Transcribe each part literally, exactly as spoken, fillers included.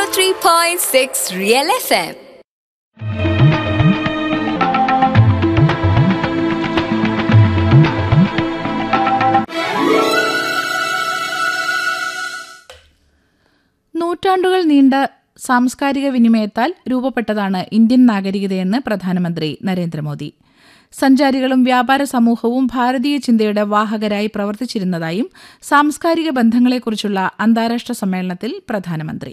three point six Real F M. നൂറ്റാണ്ടുകൾ നീണ്ട സാംസ്കാരിക വിനിമയത്താൽ രൂപപ്പെട്ടതാണ് ഇന്ത്യൻ നാഗരികതയെന്ന് പ്രധാനമന്ത്രി നരേന്ദ്രമോദി. സഞ്ചാരികളും വ്യാപാര സമൂഹവും ഭാരതീയ ചിന്തയുടെ വാഹകരായി പ്രവർത്തിച്ചിരുന്നതായും സാംസ്കാരിക ബന്ധങ്ങളെക്കുറിച്ചുള്ള അന്താരാഷ്ട്ര സമ്മേളനത്തിൽ പ്രധാനമന്ത്രി.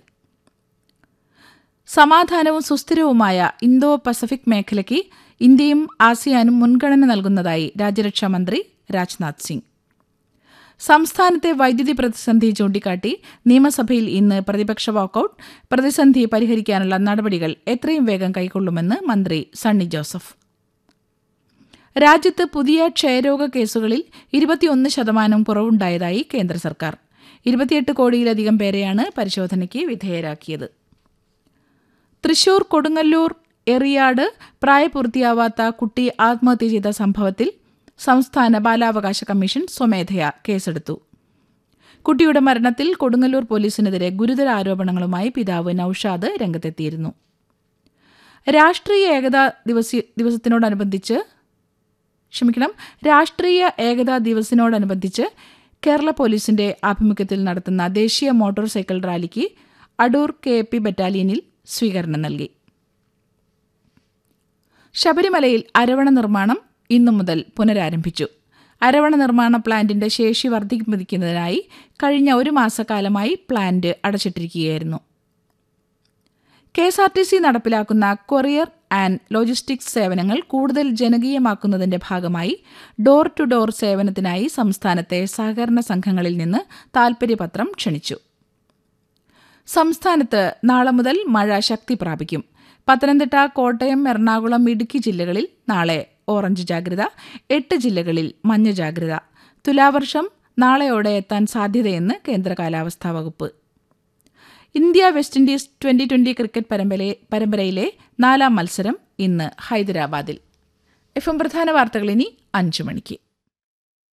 സമാധാനവും സുസ്ഥിരവുമായ ഇന്തോ പസഫിക് മേഖലയ്ക്ക് ഇന്ത്യയും ആസിയാനും മുൻഗണന നൽകുന്നതായി രാജ്യരക്ഷാമന്ത്രി രാജ്നാഥ് സിംഗ്. സംസ്ഥാനത്തെ വൈദ്യുതി പ്രതിസന്ധി ചൂണ്ടിക്കാട്ടി നിയമസഭയിൽ ഇന്ന് പ്രതിപക്ഷ വാക്കൌട്ട്. പ്രതിസന്ധി പരിഹരിക്കാനുള്ള നടപടികൾ എത്രയും വേഗം കൈക്കൊള്ളുമെന്ന് മന്ത്രി സണ്ണി ജോസഫ്. രാജ്യത്ത് പുതിയ ക്ഷയരോഗ കേസുകളിൽ ഇരുപത്തിയൊന്ന് ശതമാനം കുറവുണ്ടായതായി കേന്ദ്ര സർക്കാർ. ഇരുപത്തിയെട്ട് കോടിയിലധികം പേരെയാണ് പരിശോധനയ്ക്ക് വിധേയരാക്കിയത്. തൃശൂർ കൊടുങ്ങല്ലൂർ എറിയാട് പ്രായപൂർത്തിയാവാത്ത കുട്ടി ആത്മഹത്യ ചെയ്ത സംഭവത്തിൽ സംസ്ഥാന ബാലാവകാശ കമ്മീഷൻ സ്വമേധയാ കേസെടുത്തു. കുട്ടിയുടെ മരണത്തിൽ കൊടുങ്ങല്ലൂർ പോലീസിനെതിരെ ഗുരുതര ആരോപണങ്ങളുമായി പിതാവ് നൌഷാദ് രംഗത്തെത്തിയിരുന്നു. രാഷ്ട്രീയ ഏകതാ ദിവസത്തിനോടനുബന്ധിച്ച് ക്ഷമിക്കണം രാഷ്ട്രീയ ഏകതാ ദിവസിനോടനുബന്ധിച്ച് കേരള പോലീസിന്റെ ആഭിമുഖ്യത്തിൽ നടത്തുന്ന ദേശീയ മോട്ടോർ സൈക്കിൾ റാലിക്ക് അടൂർ കെ പി ബറ്റാലിയനിൽ സ്വീകരണം നൽകി. ശബരിമലയിൽ അരവണ നിർമ്മാണം ഇന്നു മുതൽ പുനരാരംഭിച്ചു. അരവണ നിർമ്മാണ പ്ലാന്റിന്റെ ശേഷി വർദ്ധിപ്പിക്കുന്നതിനായി കഴിഞ്ഞ ഒരു മാസക്കാലമായി plant അടച്ചിട്ടിരിക്കുകയായിരുന്നു. K S R T C നടപ്പിലാക്കുന്ന കൊറിയർ ആൻഡ് ലോജിസ്റ്റിക്സ് സേവനങ്ങൾ കൂടുതൽ ജനകീയമാക്കുന്നതിന്റെ ഭാഗമായി ഡോർ ടു ഡോർ സേവനത്തിനായി സംസ്ഥാനത്തെ സഹകരണ സംഘങ്ങളിൽ നിന്ന് താൽപര്യപത്രം ക്ഷണിച്ചു. സംസ്ഥാനത്ത് നാളെ മുതൽ മഴ ശക്തി പ്രാപിക്കും. പത്തനംതിട്ട, കോട്ടയം, എറണാകുളം, ഇടുക്കി ജില്ലകളിൽ നാളെ ഓറഞ്ച് ജാഗ്രത, എട്ട് ജില്ലകളിൽ മഞ്ഞ ജാഗ്രത. തുലാവർഷം നാളെയോടെ എത്താൻ സാധ്യതയെന്ന് കേന്ദ്ര കാലാവസ്ഥാ വകുപ്പ്. India west Indies twenty twenty cricket പരമ്പരയിലെ നാലാം മത്സരം ഇന്ന് ഹൈദരാബാദിൽ. എഫ് എം പ്രധാന വാർത്തകൾ ഇനി അഞ്ചു മണിക്ക്.